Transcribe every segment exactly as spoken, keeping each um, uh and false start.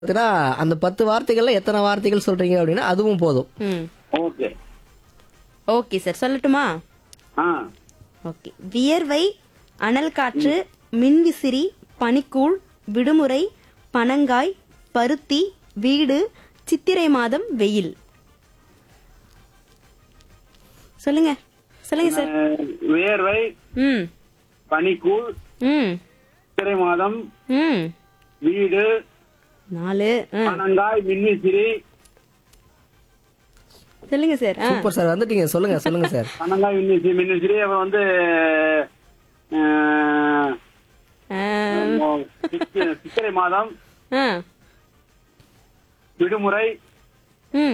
பார்த்தீங்கன்னா, அந்த பத்து வார்த்தைகள்ல எத்தனை வார்த்தைகள் சொல்றீங்க அப்படின்னா அதுவும் போதும். ம் ஓகே. ஓகே சார், சொல்லட்டுமா? ஆ ஓகே. வியர்வை, அனல் காற்று, மின்விசிறி, பனிக்கூழ், விடுமுறை, பனங்காய், பருத்தி, வீடு, சித்திரை மாதம், வெயில். சொல்லுங்க சொல்லுங்க சார். அஹ், வியர்வை, ம் பனிக்கூழ், ம் சித்திரை மாதம், ம் வீடு, நாலு. ஆ, பனங்காய், மின்விசிறி, சொல்லுங்க சார். ஆ, சூப்பர் சார், வந்துட்டீங்க. சொல்லுங்க சொல்லுங்க சார். பனங்காய், மின்விசிறி, மின்விசிறி அப்புறம் வந்து அஹ், ஆ, சித்தி- சித்திரை மாதம், ஆ, விடுமுறை, ம்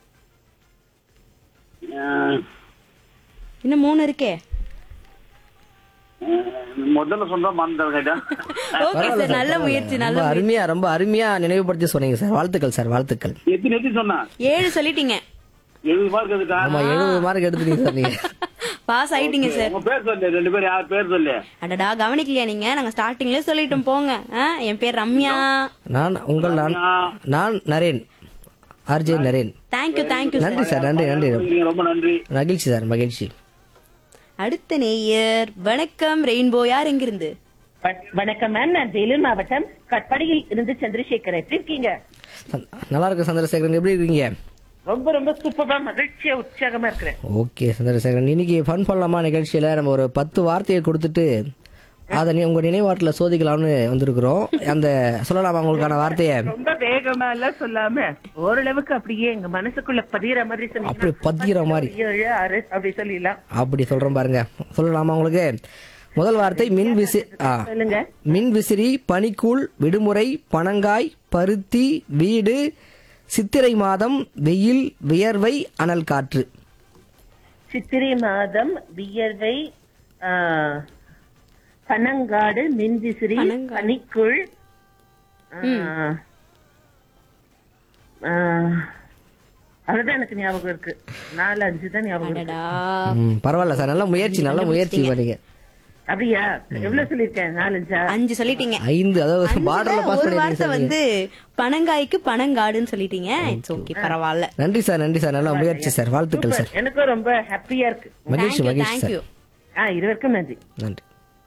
அஹ், இன்னும் மூணு இருக்கே. அஹ், முதல்ல சொன்னா மறந்துட்டேன். ஓகே பரவாயில்ல சார், நல்ல சார், முயற்சி, பரவாயில்ல. நல்ல ரொம்ப முயற்சி. அருமையா ரொம்ப அருமையா நினைவுபடுத்தி சொன்னீங்க சார். வாழ்த்துக்கள் சார், வாழ்த்துக்கள். எத்தனை எத்தி சொன்னா ஏழு சொல்லிட்டீங்க. எழுபது மார்க் எடுத்துட்டா. ஆமா, எழுபது மார்க் எடுத்துட்டீங்க சார் நீங்க. பாஸ் ஆயிட்டீங்க சார். உங்க பேர் சொல்லு, ரெண்டு பேர் யார் பேர் சொல்லு. அடடா, கவனிக்கலையா நீங்க? நாங்க ஸ்டார்டிங்ல சொல்லிட்டோம் போங்க. ஆ, என் பேர் ரம்யா. நான் உங்கள் நான் நான் Naren, RJ Naren. Thank you thank you நன்றி சார். சார், நன்றி நன்றி. நீங்க ரொம்ப நன்றி. மகிழ்ச்சி சார், மகிழ்ச்சி. அடுத்த நேயர். வணக்கம் ரெயின்போ, யார் எங்கிருந்து? வ- வணக்கம் மேம், நான் வேலூர் மாவட்டம் கட்படியில் இருந்து சந்திரசேகர். எப்படி இருக்கீங்க? நல்லா இருக்கு சந்திரசேகரன், எப்படி இருக்கீங்க? ரொம்ப ரொம்ப சூப்பரா மகிழ்ச்சியா உற்சாகமா இருக்கிறேன். ஓகே சந்திரசேகரன், இன்னைக்கு ஃபன் பண்ணலாமா நிகழ்ச்சியில நம்ம ஒரு பத்து வார்த்தையை கொடுத்துட்டு அதை நீ உங்க நினைவாட்டில் சோதிக்கலாம்னு வந்திருக்கிறோம். அந்த சொல்லலாமா உங்களுக்கான வார்த்தையை? ரொம்ப வேகமா எல்லாம் சொல்லாம ஓரளவுக்கு அப்படியே எங்க மனசுக்குள்ள பதிகிற மாதிரி சொன்னீங்கன்னா, அப்படி பதிகிற மாதிரி. ஏழு, ஆறு அப்படி சொல்லிடலாம். அப்படி சொல்றேன் பாருங்க. சொல்லலாமா உங்களுக்கு? முதல் வார்த்தை மின் விசி ஆ சொல்லுங்க. மின் விசிறி, பனிக்கூழ், விடுமுறை, பனங்காய், பருத்தி, வீடு, சித்திரை மாதம், வெயில், வியர்வை, அனல் காற்று. சித்திரை மாதம், வியர்வை, ஆ, பனங்காடு, மின்விசிறி, பனங்காடு. பனிக்குள், ஆ, ஆ, அதுதான் எனக்கு ஞாபகம் இருக்கு. நாலு அஞ்சு தான் ஞாபகம் இருக்கு. அடடா, ம், பரவாயில்ல சார், நல்ல முயற்சி, நல்ல முயற்சி பண்ணீங்க. அப்படியா? எவ்வளவு சொல்லிருக்கேன்? நாலஞ்சா? அஞ்சு சொல்லிட்டீங்க. ஐந்து, அதாவது பார்டர்ல பாஸ் ஒரு வார்த்தை பண்ணிட்டீங்க. வந்து பனங்காய்க்கு பனங்காடுன்னு சொல்லிட்டீங்க. இட்ஸ் ஓகே, பரவாயில்ல. நன்றி சார், நன்றி சார், நல்ல முயற்சி சார், வாழ்த்துக்கள் சார். சூப்பர். எனக்கும் ரொம்ப ஹாப்பியா இருக்கு. மகிழ்ச்சி, தேங்க்யூ மகிழ்ச்சி தேங்க்யூ. சார், ஆ, இருவருக்கும் நன்றி. நன்றி.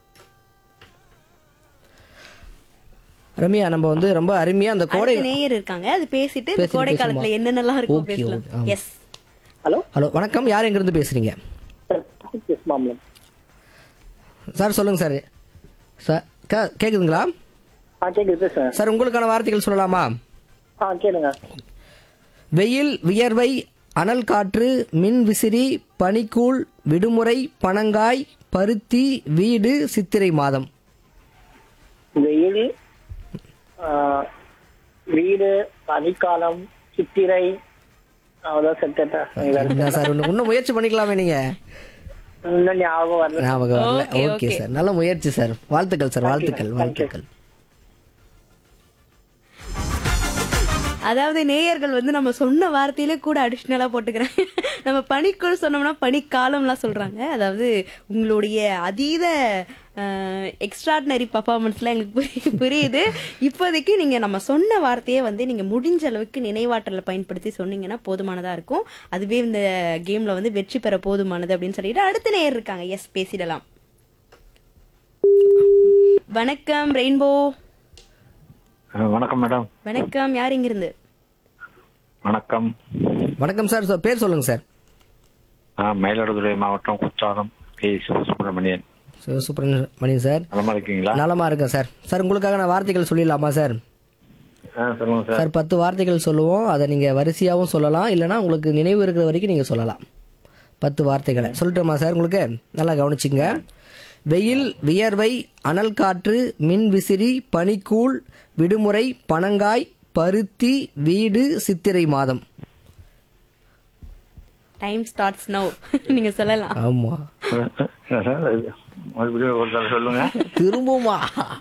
ரம்யா, நம்ம வந்து ரொம்ப அருமையா அந்த கோடை. அடுத்த நேயர் இருக்காங்க, அது பேசிட்டு இந்த பேசிட்டு கோடை காலத்துல பேசுமா? என்னென்னலாம் இருக்கும் ஓகே, பேசலாம். ஓகே, ஆமா. எஸ். ஹலோ ஹலோ, வணக்கம். யார் எங்க இருந்து பேசுறீங்க? எஸ் மாமலம். சார் சொல்லுங்க சார். சார் கே- கேக்குதுங்களா ஆ கேக்குது, பேசுங்க. சார்? உங்களுக்கான வார்த்தைகள் சொல்லலாமா? ஆ கேளுங்க. வெயில், வியர்வை, அனல் காற்று, மின் விசிறி, பனிக்கூழ், விடுமுறை, பனங்காய், பருத்தி, வீடு, சித்திரை மாதம். வெயில், ஆ, வீடு, பனிக்காலம், சித்திரை, அவ்வளோதான் செட்டா. என்ன சார், இன்னும் இன்னும் முயற்சி பண்ணிக்கலாமே நீங்க? இன்னும் ஞாபகம் வரல. ஞாபகம் வரல. Okay, okay okay. சார், நல்ல முயற்சி சார், வாழ்த்துக்கள் சார், வாழ்த்துக்கள், வாழ்த்துக்கள். அதாவது நேயர்கள் வந்து நம்ம சொன்ன வார்த்தையிலே கூட அடிஷ்னலா போட்டுக்கிறேன். நம்ம பனிக்குள் சொன்னோம்னா பனிக்காலம்லாம் சொல்றாங்க. அதாவது உங்களுடைய அதீத எக்ஸ்ட்ராடினரி பர்ஃபார்மன்ஸ்லாம் எங்களுக்கு புரி- புரியுது. இப்போதைக்கு நீங்க நம்ம சொன்ன வார்த்தையை வந்து நீங்க முடிஞ்ச அளவுக்கு நினைவாற்றலை பயன்படுத்தி சொன்னீங்கன்னா போதுமானதா இருக்கும். அதுவே இந்த கேம்ல வந்து வெற்றி பெற போதுமானது அப்படின்னு சொல்லிட்டு அடுத்த நேயர் இருக்காங்க. எஸ், பேசிடலாம். வணக்கம் ரெயின்போ. வணக்கம் மேடம். வணக்கம், யார் இங்கிருந்து? வணக்கம். வணக்கம் சார், சார் பேர் சொல்லுங்க சார். நான் மயிலாடுதுறை மாவட்டம் Courtallam K Subramanian. Sir Subramanian sir, நலமா இருக்கீங்களா? நலமா இருக்கேன் சார். சார் உங்களுக்காக நான் வார்த்தைகள் சொல்லிடலாமா சார்? ஆ, சொல்லுங்க சார். சார் பத்து வார்த்தைகள் சொல்லுவோம், அதை நீங்க வரிசையாகவும் சொல்லலாம், இல்லைன்னா உங்களுக்கு நினைவு இருக்கிற வரைக்கும் நீங்க சொல்லலாம். பத்து வார்த்தைகளை சொல்லட்டுமா சார்? உங்களுக்கு நல்லா கவனிச்சிங்க. வெயில், வியர்வை, அனல் காற்று, மின் விசிறி, பனிக்கூழ், விடுமுறை, பனங்காய், பருத்தி, வீடு, சித்திரை மாதம். Time starts now. நீங்க சொல்லலாம். ஆமா, சார், மறுபடியும் ஒரு தடவை சொல்லுங்க. திரும்புமா?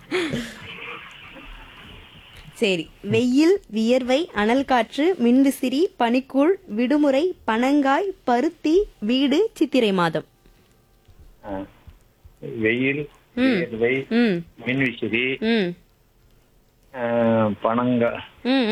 சரி. வெயில், வியர்வை, அனல் காற்று, மின்விசிறி, பனிக்கூழ், விடுமுறை, பனங்காய், பருத்தி, வீடு, சித்திரை மாதம். வெயில், வியர்வை, ம் மின்விசிறி, ம் அஹ், பனங்க ம்